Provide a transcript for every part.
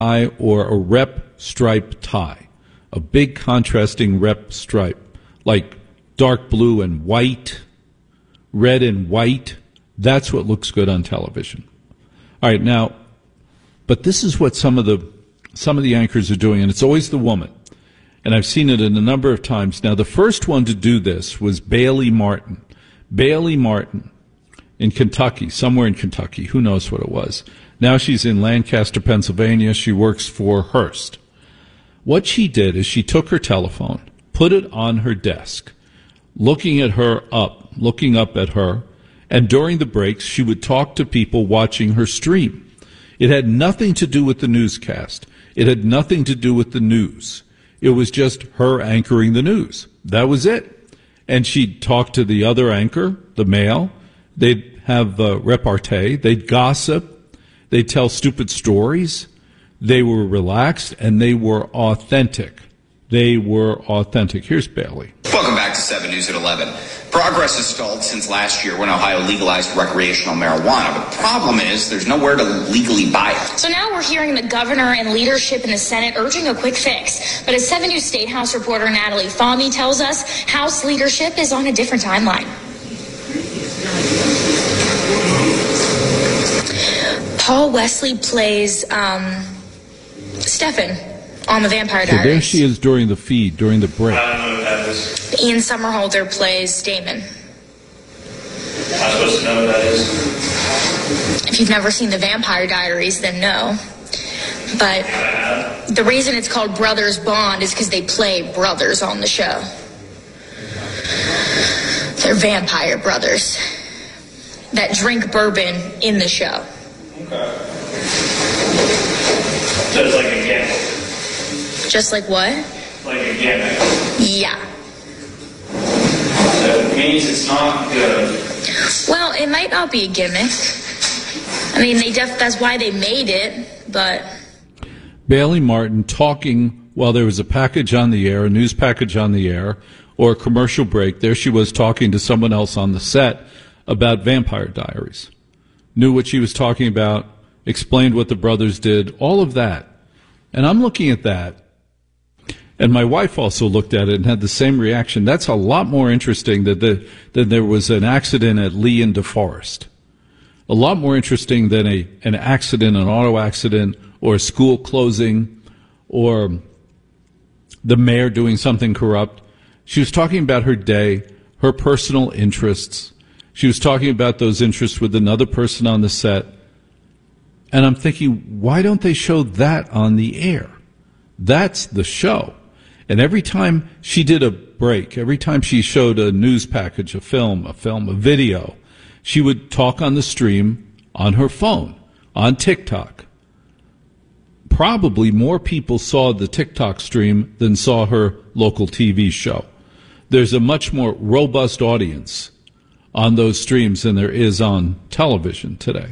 tie or a rep stripe tie, a big contrasting rep stripe, like dark blue and white, red and white. That's what looks good on television. All right, now, but this is what some of the anchors are doing, and it's always the woman. And I've seen it in a number of times. Now, the first one to do this was Bailey Martin. Bailey Martin in Kentucky, somewhere in Kentucky. Who knows what it was. Now she's in Lancaster, Pennsylvania. She works for Hearst. What she did is she took her telephone, put it on her desk, looking up at her, and during the breaks, she would talk to people watching her stream. It had nothing to do with the newscast. It had nothing to do with the news. It was just her anchoring the news. That was it. And she'd talk to the other anchor, the male. They'd have repartee. They'd gossip. They'd tell stupid stories. They were relaxed, and they were authentic. They were authentic. Here's Bailey. Welcome back to 7 News at 11. Progress has stalled since last year when Ohio legalized recreational marijuana. But the problem is there's nowhere to legally buy it. So now we're hearing the governor and leadership in the Senate urging a quick fix. But as 7 News State House reporter Natalie Fahmy tells us, House leadership is on a different timeline. Paul Wesley plays Stefan on The Vampire Diaries. So there she is during the feed, during the break. I don't know who that is. Ian Somerhalder plays Damon. I'm supposed to know who that is. If you've never seen The Vampire Diaries, then no. But the reason it's called Brothers Bond is because they play brothers on the show. They're vampire brothers that drink bourbon in the show. Okay. So it's like a gimmick. Just like what? Like a gimmick. Yeah. So it means it's not good. Well, it might not be a gimmick. I mean, that's why they made it, but... Bailey Martin talking while there was a package on the air, a news package on the air, or a commercial break. There she was talking to someone else on the set about Vampire Diaries. Knew what she was talking about, explained what the brothers did, all of that. And I'm looking at that, and my wife also looked at it and had the same reaction. That's a lot more interesting than there was an accident at Lee and DeForest. A lot more interesting than an accident, an auto accident, or a school closing, or the mayor doing something corrupt. She was talking about her day, her personal interests. She was talking about those interests with another person on the set. And I'm thinking, why don't they show that on the air? That's the show. And every time she did a break, every time she showed a news package, a film, a video, she would talk on the stream on her phone, on TikTok. Probably more people saw the TikTok stream than saw her local TV show. There's a much more robust audience on those streams than there is on television today.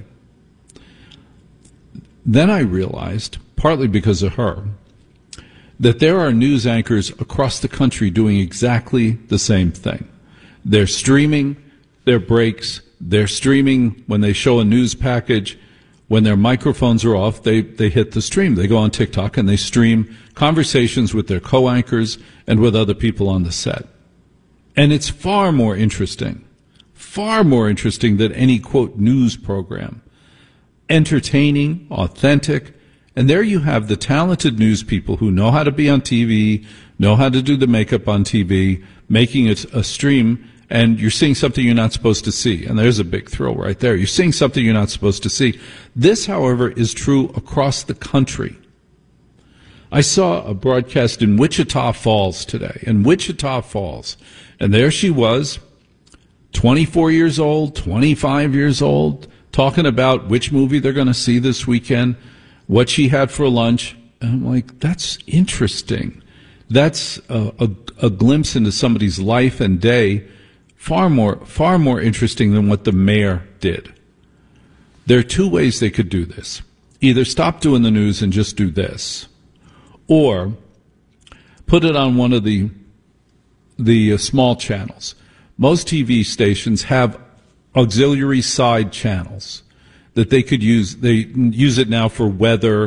Then I realized, partly because of her, that there are news anchors across the country doing exactly the same thing. They're streaming their breaks. They're streaming when they show a news package. When their microphones are off, they hit the stream. They go on TikTok and they stream conversations with their co-anchors and with other people on the set. And it's far more interesting than any, quote, news program. Entertaining, authentic, and there you have the talented news people who know how to be on TV, know how to do the makeup on TV, making it a stream, and you're seeing something you're not supposed to see. And there's a big thrill right there. You're seeing something you're not supposed to see. This, however, is true across the country. I saw a broadcast in Wichita Falls today, and there she was, 24 years old, 25 years old, talking about which movie they're going to see this weekend, what she had for lunch. And I'm like, that's interesting. That's a glimpse into somebody's life and day, far more interesting than what the mayor did. There are two ways they could do this. Either stop doing the news and just do this, or put it on one of the small channels. Most TV stations have auxiliary side channels that they could use. They use it now for weather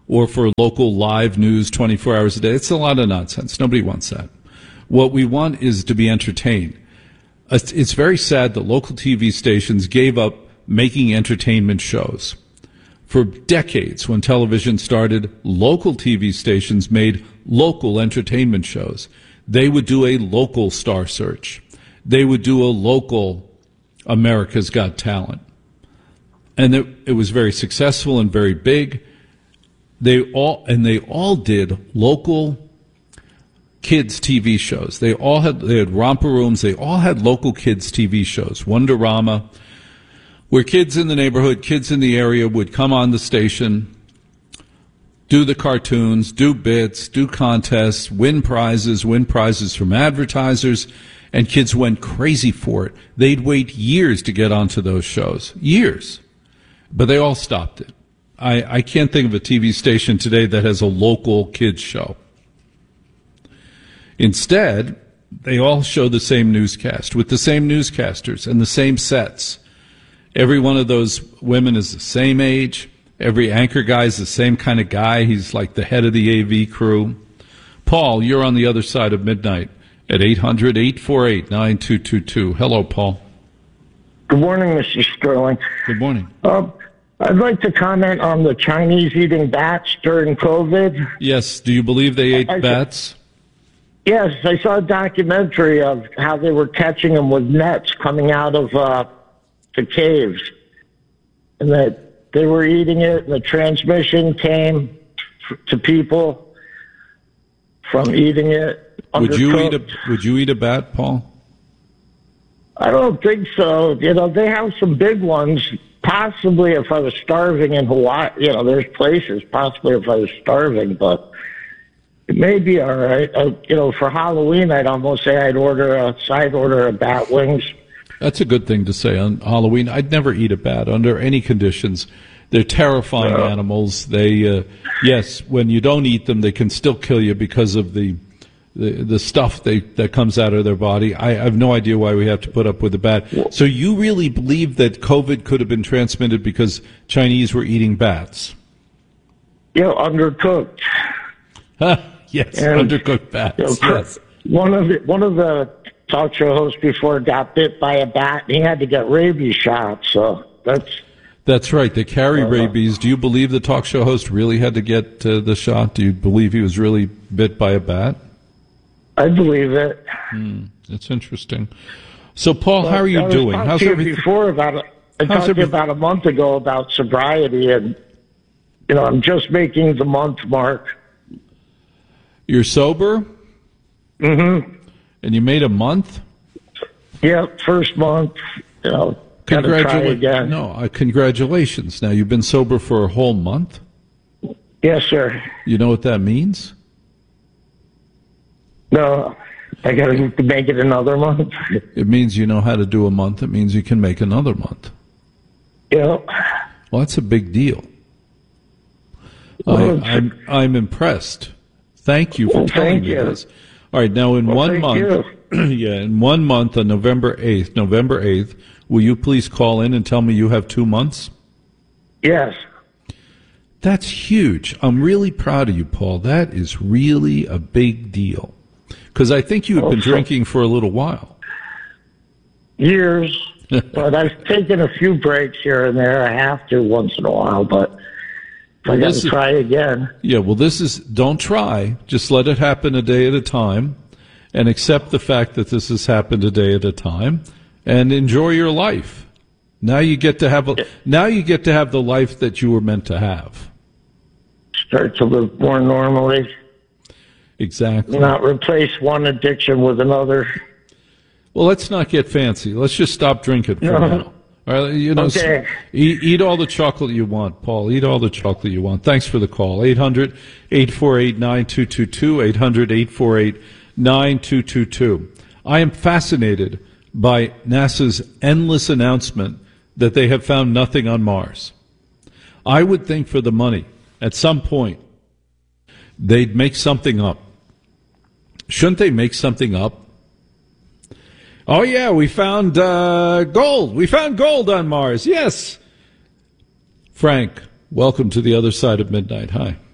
or for local live news 24 hours a day. It's a lot of nonsense. Nobody wants that. What we want is to be entertained. It's very sad that local TV stations gave up making entertainment shows. For decades, when television started, local TV stations made local entertainment shows. They would do a local Star Search. They would do a local America's Got Talent. And it was very successful and very big. They all did local kids TV shows. They had romper rooms. They all had local kids TV shows. Wonderama, where kids in the neighborhood, kids in the area would come on the station, do the cartoons, do bits, do contests, win prizes from advertisers, and kids went crazy for it. They'd wait years to get onto those shows. Years. But they all stopped it. I can't think of a TV station today that has a local kids show. Instead, they all show the same newscast with the same newscasters and the same sets. Every one of those women is the same age. Every anchor guy is the same kind of guy. He's like the head of the AV crew. Paul, you're on the other side of midnight at 800-848-9222. Hello, Paul. Good morning, Mr. Sterling. Good morning. I'd like to comment on the Chinese eating bats during COVID. Yes. Do you believe they ate bats? Yes, I saw a documentary of how they were catching them with nets coming out of the caves, and that they were eating it, and the transmission came to people from eating it. Would you eat a bat, Paul? I don't think so. They have some big ones. Possibly if I was starving in Hawaii, there's places, possibly if I was starving, but it may be all right. For Halloween, I'd almost say I'd order a bat wings. That's a good thing to say on Halloween. I'd never eat a bat under any conditions. They're terrifying animals. They, yes, when you don't eat them, they can still kill you because of the stuff that comes out of their body. I have no idea why we have to put up with the bat. So you really believe that COVID could have been transmitted because Chinese were eating bats? Yeah, undercooked. Yes, and, undercooked bats. Yes. One of the talk show hosts before got bit by a bat, and he had to get rabies shots. So that's right. They carry rabies. Do you believe the talk show host really had to get the shot? Do you believe he was really bit by a bat? I believe it. That's interesting. So, Paul, how are you doing? How's everything? I talked to you about a month ago about sobriety, and I'm just making the month mark. You're sober? Mm-hmm. And you made a month? Yeah, first month. Gotta try again. No, congratulations. Now, you've been sober for a whole month? Yes, sir. You know what that means? No, I got to make it another month. It means you know how to do a month. It means you can make another month. Yeah. Well, that's a big deal. Well, I'm impressed. Thank you for telling me this. All right, now in 1 month, in 1 month on November 8th, will you please call in and tell me you have 2 months? Yes. That's huge. I'm really proud of you, Paul. That is really a big deal. Because I think you had been drinking for a little while. Years. But I've taken a few breaks here and there. I have to once in a while, but I got to try again. Yeah, well, don't try. Just let it happen a day at a time and accept the fact that this has happened a day at a time and enjoy your life. Now you get to have the life that you were meant to have. Start to live more normally. Exactly. Not replace one addiction with another. Well, let's not get fancy. Let's just stop drinking for now. All right, okay. Eat all the chocolate you want, Paul. Eat all the chocolate you want. Thanks for the call. 800-848-9222. 800-848-9222. I am fascinated by NASA's endless announcement that they have found nothing on Mars. I would think for the money, at some point, they'd make something up. Shouldn't they make something up? Oh, yeah, we found gold. We found gold on Mars. Yes. Frank, welcome to the other side of midnight. Hi.